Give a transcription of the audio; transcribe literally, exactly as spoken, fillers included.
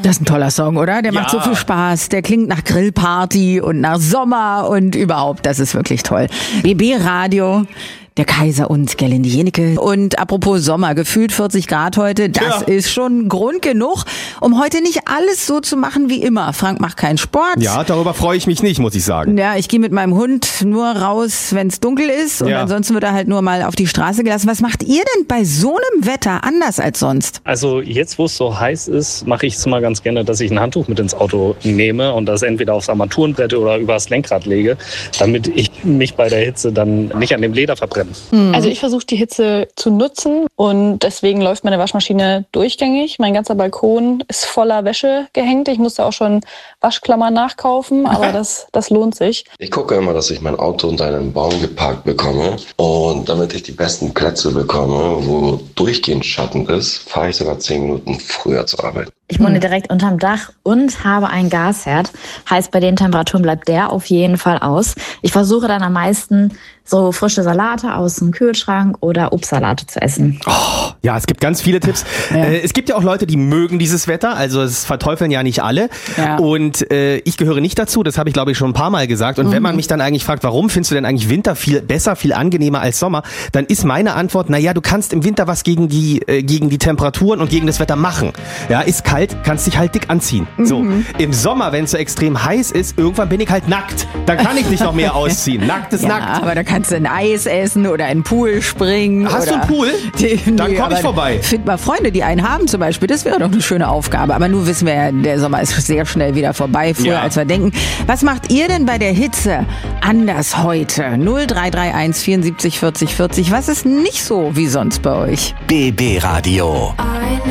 Das ist ein toller Song, oder? Der Ja. macht so viel Spaß. Der klingt nach Grillparty und nach Sommer und überhaupt. Das ist wirklich toll. B B Radio. Der Kaiser und Gerlinde Jenecke. Und apropos Sommer, gefühlt vierzig Grad heute, das Ja. ist schon Grund genug, um heute nicht alles so zu machen wie immer. Frank macht keinen Sport. Ja, darüber freue ich mich nicht, muss ich sagen. Ja, ich gehe mit meinem Hund nur raus, wenn es dunkel ist und Ja. ansonsten wird er halt nur mal auf die Straße gelassen. Was macht ihr denn bei so einem Wetter anders als sonst? Also jetzt, wo es so heiß ist, mache ich es mal ganz gerne, dass ich ein Handtuch mit ins Auto nehme und das entweder aufs Armaturenbrett oder übers Lenkrad lege, damit ich mich bei der Hitze dann nicht an dem Leder verbrenne. Also ich versuche die Hitze zu nutzen und deswegen läuft meine Waschmaschine durchgängig. Mein ganzer Balkon ist voller Wäsche gehängt. Ich musste auch schon Waschklammern nachkaufen, aber das, das lohnt sich. Ich gucke immer, dass ich mein Auto unter einem Baum geparkt bekomme und damit ich die besten Plätze bekomme, wo durchgehend Schatten ist, fahre ich sogar zehn Minuten früher zur Arbeit. Ich wohne direkt unterm Dach und habe einen Gasherd. Heißt, bei den Temperaturen bleibt der auf jeden Fall aus. Ich versuche dann am meisten so frische Salate aus dem Kühlschrank oder Obstsalate zu essen. Oh, ja, es gibt ganz viele Tipps. Ja. Äh, es gibt ja auch Leute, die mögen dieses Wetter, also es verteufeln ja nicht alle. Ja. Und äh, ich gehöre nicht dazu, das habe ich glaube ich schon ein paar Mal gesagt. Und mhm. wenn man mich dann eigentlich fragt, warum findest du denn eigentlich Winter viel besser, viel angenehmer als Sommer, dann ist meine Antwort, naja, du kannst im Winter was gegen die äh, gegen die Temperaturen und gegen das Wetter machen. Ja, ist kalt, kannst dich halt dick anziehen. Mhm. So, im Sommer, wenn es so extrem heiß ist, irgendwann bin ich halt nackt. Dann kann ich nicht noch mehr ausziehen. Nackt ist ja, nackt. aber da kannst du ein Eis essen oder in den Pool springen. Hast oder du einen Pool? Die, Dann nee, komm ich aber vorbei. Find mal Freunde, die einen haben zum Beispiel. Das wäre doch eine schöne Aufgabe. Aber nun wissen wir ja, der Sommer ist sehr schnell wieder vorbei, früher Ja. als wir denken. Was macht ihr denn bei der Hitze anders heute? null drei drei eins vierundsiebzig vierzig vierzig. Was ist nicht so wie sonst bei euch? B B Radio. Eine